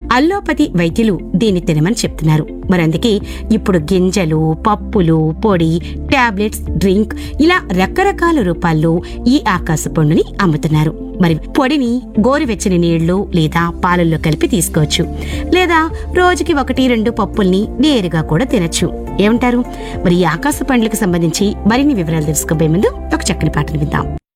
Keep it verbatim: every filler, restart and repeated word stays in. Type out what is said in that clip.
Allopathy వైద్యులు దీన్ని తినమని చెప్తున్నారు. మరందుకే ఇప్పుడు గింజలు, పప్పులు, పొడి, టాబ్లెట్స్, డ్రింక్ ఇలా రకరకాల రూపాల్లో ఈ ఆకాశ పండుని అమ్ముతున్నారు. మరి పొడిని గోరువెచ్చని నీళ్లు లేదా పాలల్లో కలిపి తీసుకోవచ్చు, లేదా రోజుకి ఒకటి రెండు పప్పుల్ని నేరుగా కూడా తినచ్చు. ఏమంటారు? మరి ఈ ఆకాశ పండ్లకు సంబంధించి మరిన్ని వివరాలు తెలుసుకోబోయే ముందు ఒక చక్కని పాటను విందాం.